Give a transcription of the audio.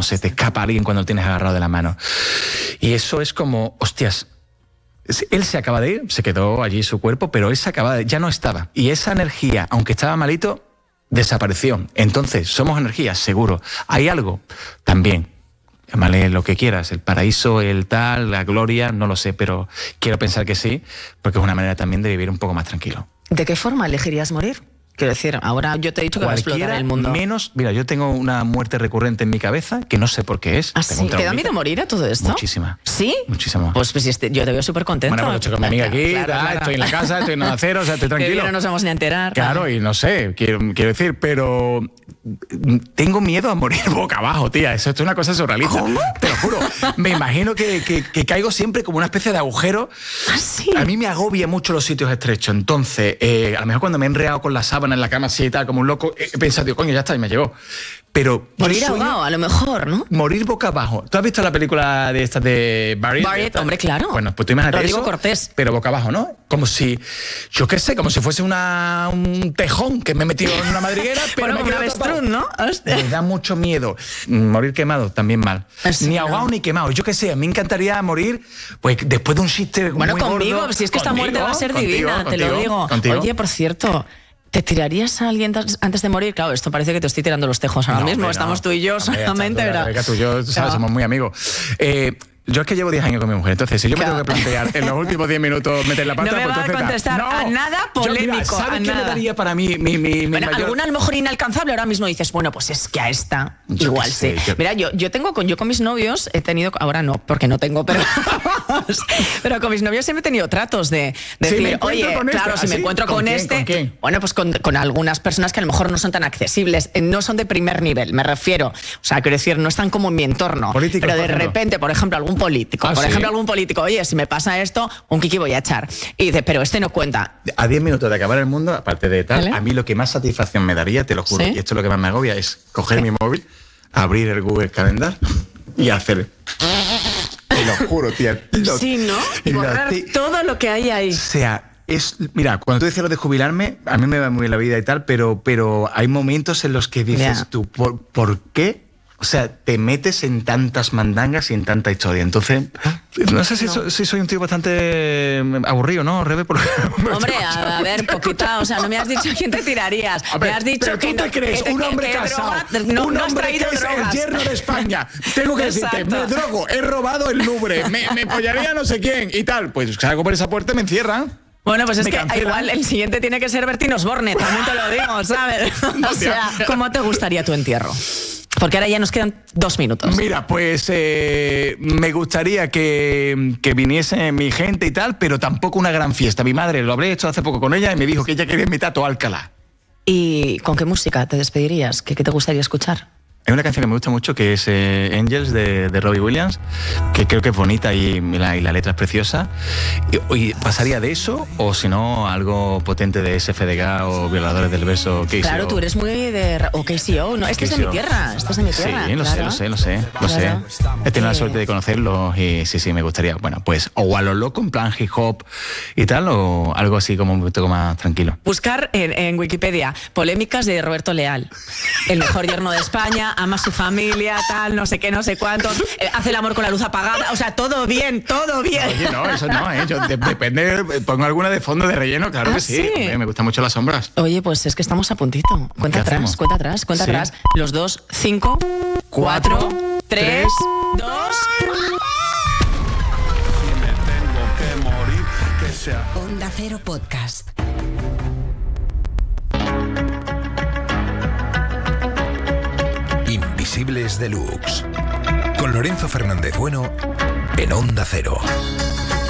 como se te escapa alguien cuando lo tienes agarrado de la mano. Y eso es como, hostias, él se acaba de ir, se quedó allí su cuerpo, pero él se acaba de ir, ya no estaba. Y esa energía, aunque estaba malito, desapareció. Entonces, somos energía, seguro. ¿Hay algo? También. Llámale lo que quieras, el paraíso, el tal, la gloria, no lo sé, pero quiero pensar que sí, porque es una manera también de vivir un poco más tranquilo. ¿De qué forma elegirías morir? Quiero decir, ahora yo te he dicho que va a explotar el mundo. Menos, mira, yo tengo una muerte recurrente en mi cabeza que no sé por qué es. ¿Ah, sí? ¿Te da miedo morir a todo esto? Muchísima. ¿Sí? Muchísimo. Pues yo te veo súper contento. Bueno, pues estoy con mi amiga aquí, claro. Estoy en la casa, estoy en Onda Cero, o sea, estoy tranquilo. Que no nos vamos ni a enterar. Claro, y no sé, quiero decir, pero tengo miedo a morir boca abajo, tía. Eso es una cosa surrealista. ¿Cómo? Te lo juro. Me imagino que caigo siempre como una especie de agujero. ¿Ah, sí? A mí me agobia mucho los sitios estrechos. Entonces, a lo mejor cuando me he enredado con la sábana en la cama así y tal, como un loco, he pensado, tío, coño, ya está, y me llegó. Pero morir ahogado, a lo mejor, ¿no? Morir boca abajo. ¿Tú has visto la película de estas de Barry? Hombre, claro. Bueno, pues tú imagínate Rodrigo eso, Cortés. pero boca abajo, ¿no? Como si, yo qué sé, como si fuese un tejón que me he metido en una madriguera, pero bueno, me como un avestruz, ¿no? Me da mucho miedo. Morir quemado, también mal. Sí, ni ahogado ni quemado. Yo qué sé, a mí me encantaría morir pues después de un chiste bueno, muy conmigo, gordo. si es que esta muerte va a ser divina, te lo digo. Contigo. Oye, por cierto, ¿te tirarías a alguien antes de morir? Claro, esto parece que te estoy tirando los tejos ahora mismo. Estamos tú y yo solamente, ¿verdad? Tú y yo, sabes, somos muy amigos. Yo es que llevo 10 años con mi mujer, entonces si yo me tengo que plantear en los últimos 10 minutos meter la pata... No me va a contestar a nada polémico. ¿Sabes qué me daría para mí mi bueno, mayor... alguna a lo mejor inalcanzable ahora mismo dices, bueno, pues es que a esta igual sí. Mira, yo con mis novios he tenido, ahora no, porque no tengo, pero con mis novios siempre he tenido tratos de decir, oye, claro, si me encuentro con este... ¿Con quién? Bueno, pues con algunas personas que a lo mejor no son tan accesibles, no son de primer nivel, me refiero. O sea, quiero decir, no están como en mi entorno. ¿Políticos, pero de repente, por ejemplo, algún político, algún político, oye, si me pasa esto, un kiki voy a echar. Y dice, pero este no cuenta. A 10 minutos de acabar el mundo, aparte de tal, ¿Vale? A mí lo que más satisfacción me daría, te lo juro, ¿Sí? y esto es lo que más me agobia, es coger mi móvil, abrir el Google Calendar y hacer... Te lo juro, tía. Sí, ¿no? Y borrar todo lo que hay ahí. O sea, mira, cuando tú decías lo de jubilarme, a mí me va muy bien la vida y tal, pero hay momentos en los que dices tú, ¿por qué? O sea, te metes en tantas mandangas y en tanta historia. Entonces, no sé si soy un tío bastante aburrido, ¿no, Rebe? Hombre, a ver, poquita, o sea, no me has dicho a quién te tirarías. A ver, me has dicho pero que tú te crees un hombre casado, un hombre que es el yerno de España. Tengo que decirte, me drogo, he robado el Louvre, me pollaría no sé quién y tal. Pues salgo por esa puerta y me encierran. Bueno, pues es que igual el siguiente tiene que ser Bertín Osborne, también te lo digo, ¿sabes? O sea, ¿cómo te gustaría tu entierro? Porque ahora ya nos quedan 2 minutos. Mira, pues me gustaría que viniese mi gente y tal, pero tampoco una gran fiesta. Mi madre, lo hablé hecho hace poco con ella y me dijo que ella quería invitar a todo Alcalá. ¿Y con qué música te despedirías? ¿Qué te gustaría escuchar? Hay una canción que me gusta mucho que es Angels de Robbie Williams, que creo que es bonita y la letra es preciosa. Y pasaría de eso, o si no, algo potente de SFDK o Violadores del Verso. KCO. Claro, tú eres muy de... O KCO, ¿no? Este es de mi tierra, este es de mi tierra. Sí, lo sé. He tenido la suerte de conocerlos y sí, me gustaría. Bueno, pues o a lo loco, en plan hip hop y tal, o algo así como un poco más tranquilo. Buscar en Wikipedia polémicas de Roberto Leal, el mejor yerno de España, ama a su familia, tal, no sé qué, no sé cuánto, hace el amor con la luz apagada, o sea, todo bien. Oye, no, eso no, yo depende, pongo alguna de fondo de relleno, claro que sí. Hombre, me gustan mucho las sombras. Oye, pues es que estamos a puntito. Cuenta atrás. Los 2, 5, 4, 3, 2... Onda Cero Podcast. Invisibles Deluxe. Con Lorenzo Fernández Bueno en Onda Cero.